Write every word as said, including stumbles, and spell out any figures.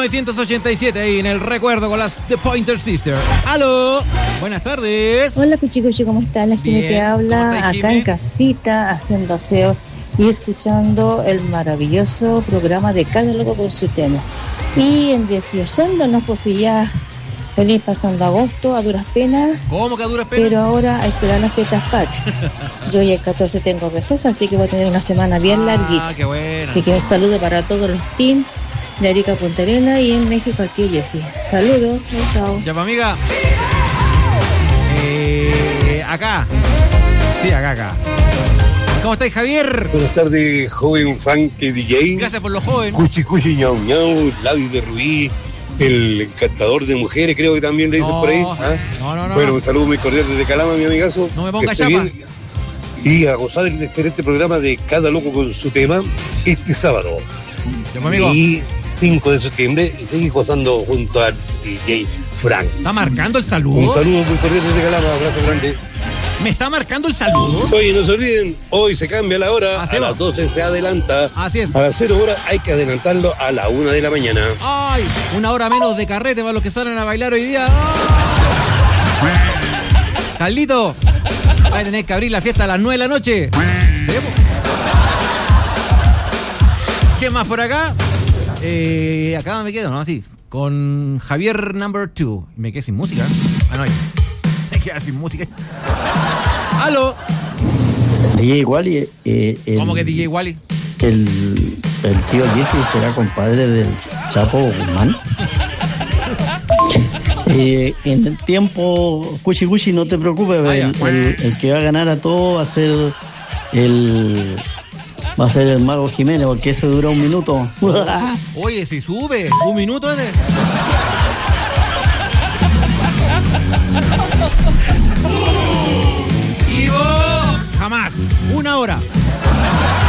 novecientos ochenta y siete, ahí en el recuerdo con las The Pointer Sisters. ¡Aló! Buenas tardes. Hola, Cuchi Cuchi, ¿cómo estás? La Jimé que habla, estás, acá en casita, haciendo aseo y escuchando el maravilloso programa de Cada Loco con su tema. Y en deseándonos, pues si ya feliz pasando agosto a duras penas. ¿Cómo que a duras penas? Pero ahora a esperar las fiestas patrias. Yo ya el catorce tengo receso, así que voy a tener una semana bien ah, larguita. Qué bueno. Así que un saludo para todos los team de Arica Punta Arenas y en México aquí Jessy. Saludos, chao, chao. Ya, pa' amiga. Eh, acá. Sí, acá, acá. ¿Cómo estáis, Javier? Buenas tardes, joven funky D J. Gracias por los jóvenes. Cuchi Cuchi ñau ñau, Lavi de Ruiz, el encantador de mujeres, creo que también le dicen no, por ahí. ¿Ah? No, no, no. Bueno, no. un saludo muy cordial desde Calama, mi amigazo. No me ponga esté chapa. bien. Y a gozar el excelente programa de Cada Loco con su tema este sábado. Ya, amigo. Y cinco de septiembre, y seguir gozando junto al D J Frank. ¿Está marcando el saludo? Un saludo muy cordial desde Calama, abrazo grande. ¿Me está marcando el saludo? Oye, no se olviden, hoy se cambia la hora, Así a va. las doce se adelanta. Así es. A las cero horas hay que adelantarlo a la una de la mañana. ¡Ay! Una hora menos de carrete para los que salen a bailar hoy día. Caldito, va a tener que abrir la fiesta a las nueve de la noche. ¿Sí? ¿Qué más por acá? Eh, acá me quedo, ¿no? Así, con Javier number two. Me quedé sin música. Ah, no, me quedé sin música. ¡Aló! D J Wally. Eh, el, ¿Cómo que D J Wally? El, el tío Jesse será compadre del Chapo Guzmán. Eh, en el tiempo, Cuchi Cuchi, no te preocupes, Ah, el, el, el que va a ganar a todo va a ser el va a ser el Mago Jiménez, porque ese dura un minuto. Oye, si sube, un minuto de... Ivo, jamás, una hora.